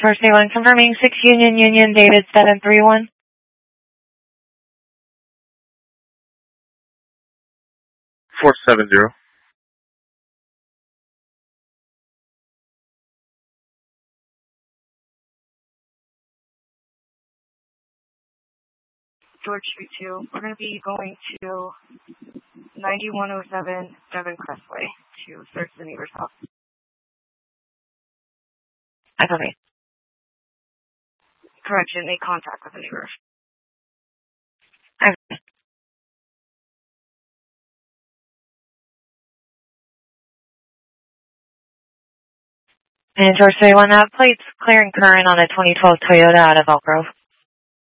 First day 1 confirming 6 Union David 731. 470. George Street 2. We're going to be going to 9107 Devon Crestway to search the neighbor's house. I believe. Correction, make contact with the neighbor. And George 31, that plate's clear and current on a 2012 Toyota out of Elk Grove.